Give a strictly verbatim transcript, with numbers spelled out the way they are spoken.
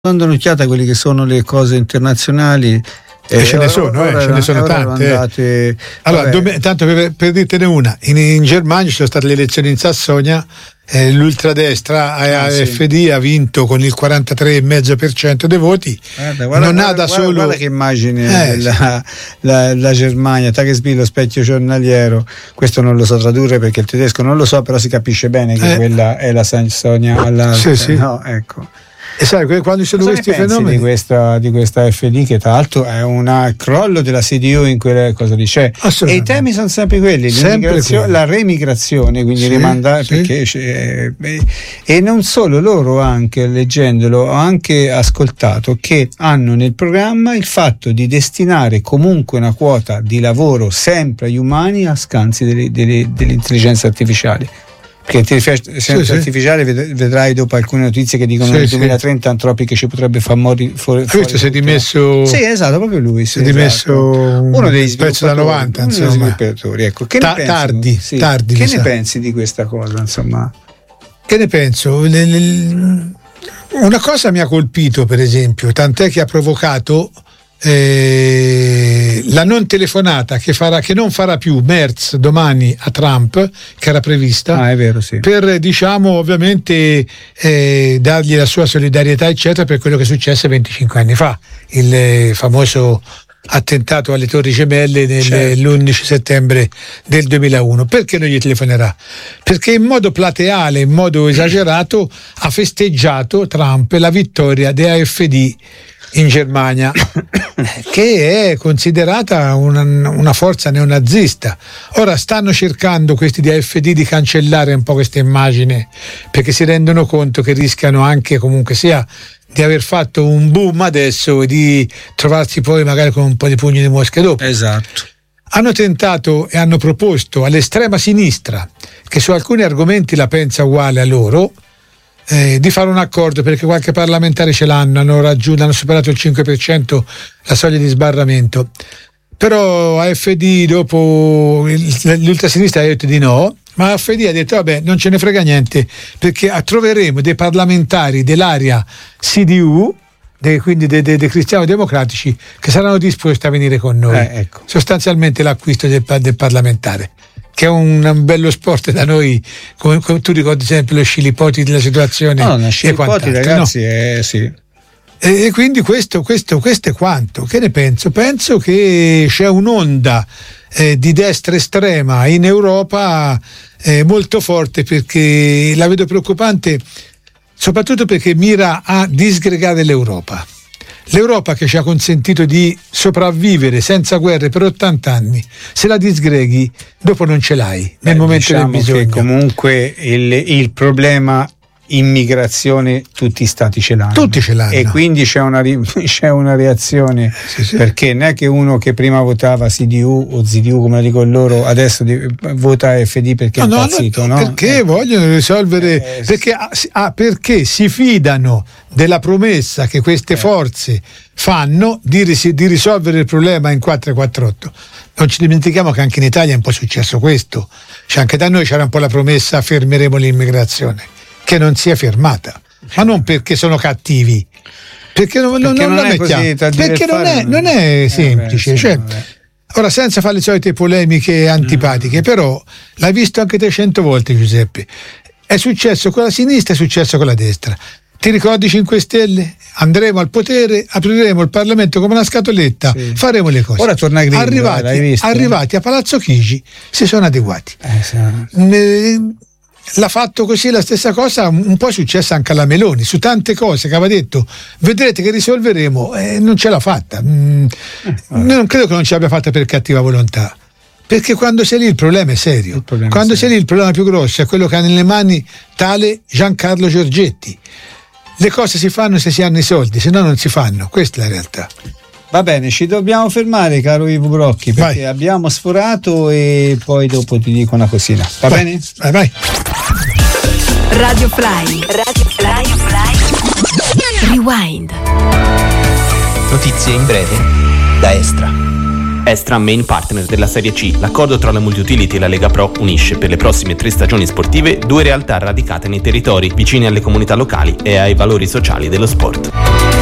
dando un'occhiata a quelle che sono le cose internazionali. E ce ne sono, eh, ce ne sono tante. Andate, allora, dove, tanto per, per dirtene una, in, in Germania ci sono state le elezioni in Sassonia, eh, l'ultradestra A F D ah, sì. ha vinto con il quarantatré virgola cinque per cento dei voti. Guarda, guarda, non guarda, ha da guarda, solo. Guarda che immagine eh, la, la, la Germania, Tagesspiegel, lo specchio giornaliero. Questo non lo so tradurre perché il tedesco non lo so, però si capisce bene che eh. quella è la Sassonia alla. Sì, sì. No, ecco. E sai, quando ci sono Cosa questi fenomeni di questa, di questa A F D, che tra l'altro è un crollo della C D U in quelle cosa lì c'è, e i temi sono sempre quelli, sempre la remigrazione, quindi sì, rimandare sì. perché eh, e non solo, loro anche leggendolo ho anche ascoltato che hanno nel programma il fatto di destinare comunque una quota di lavoro sempre agli umani a scansi delle, delle, delle intelligenze artificiali. Perché l'intelligenza sì, artificiale sì. vedrai dopo alcune notizie che dicono che sì, nel duemilatrenta sì. Antropiche ci potrebbe far morire fuori. Questo si è dimesso. Sì, esatto, proprio lui. Si è dimesso esatto. uno dei pezzo da novanta, uno degli sviluppatori. Ecco, che Ta- ne tardi, sì. tardi. Che ne sa. pensi di questa cosa? Insomma, che ne penso? Le, le, una cosa mi ha colpito, per esempio, tant'è che ha provocato. Eh, la non telefonata che, farà, che non farà più Merz domani a Trump, che era prevista, ah, è vero, sì. per diciamo ovviamente eh, dargli la sua solidarietà eccetera per quello che successe venticinque anni fa, il eh, famoso attentato alle Torri Gemelle nel, certo. l'undici settembre del duemilauno. Perché non gli telefonerà? Perché in modo plateale, in modo esagerato ha festeggiato Trump la vittoria della A F D in Germania, che è considerata una, una forza neonazista. Ora stanno cercando questi di A F D di cancellare un po' questa immagine, perché si rendono conto che rischiano anche comunque sia di aver fatto un boom adesso e di trovarsi poi magari con un po' di pugni di mosche dopo. Esatto. Hanno tentato e hanno proposto all'estrema sinistra, che su alcuni argomenti la pensa uguale a loro, Eh, di fare un accordo, perché qualche parlamentare ce l'hanno, hanno raggiunto, hanno superato il cinque per cento la soglia di sbarramento, però A F D dopo l'ultrasinistra ha detto di no, ma A F D ha detto vabbè non ce ne frega niente, perché troveremo dei parlamentari dell'area C D U, dei, quindi dei, dei, dei cristiani democratici, che saranno disposti a venire con noi. Eh, ecco. Sostanzialmente l'acquisto del, del parlamentare, che è un, un bello sport da noi, come, come tu ricordi sempre lo scilipoti della situazione. No, no, scilipoti ragazzi, no? eh, sì. E, e quindi questo, questo, questo è quanto. Che ne penso? Penso che c'è un'onda eh, di destra estrema in Europa eh, molto forte, perché la vedo preoccupante, soprattutto perché mira a disgregare l'Europa. L'Europa che ci ha consentito di sopravvivere senza guerre per ottanta anni, se la disgreghi dopo non ce l'hai nel Beh, momento diciamo del bisogno. Che comunque il, il problema immigrazione tutti i stati ce l'hanno, tutti ce l'hanno, e quindi c'è una, c'è una reazione, sì, sì. Perché non è che uno che prima votava C D U o Z D U come lo dicono loro adesso di, vota A F D perché no, è impazzito, no? no? Perché eh. vogliono risolvere eh, perché, ah, perché si fidano della promessa che queste eh. forze fanno di, ris- di risolvere il problema in quattro quattro otto. Non ci dimentichiamo che anche in Italia è un po' successo questo, cioè anche da noi c'era un po' la promessa fermeremo l'immigrazione, che non si è fermata, ma non perché sono cattivi, perché non, perché non, non, non la mettiamo, perché non è, non è semplice, eh beh, sì, cioè, ora senza fare le solite polemiche antipatiche, mm. però l'hai visto anche trecento volte, Giuseppe, è successo con la sinistra, è successo con la destra. Ti ricordi cinque Stelle? Andremo al potere, apriremo il Parlamento come una scatoletta, sì. faremo le cose. Ora torna Grillo, arrivati, l'hai visto? arrivati a Palazzo Chigi si sono adeguati. Eh, sì. Ne, l'ha fatto così, la stessa cosa un po' è successa anche alla Meloni su tante cose che aveva detto vedrete che risolveremo, e eh, non ce l'ha fatta. Mm, eh, non credo che non ce l'abbia fatta per cattiva volontà, perché quando sei lì il problema è serio, problema quando è serio. sei lì il problema più grosso è quello che ha nelle mani tale Giancarlo Giorgetti. Le cose si fanno se si hanno i soldi, se no non si fanno, questa è la realtà. Va bene, ci dobbiamo fermare, caro Ivo Brocchi, perché vai. abbiamo sforato e poi dopo ti dico una cosina. Va vai. bene? Vai, vai. Radio Fly. Radio Fly. Fly. Rewind. Notizie in breve da Extra. Estra, main partner della Serie C, l'accordo tra la Multiutility e la Lega Pro unisce per le prossime tre stagioni sportive due realtà radicate nei territori, vicine alle comunità locali e ai valori sociali dello sport.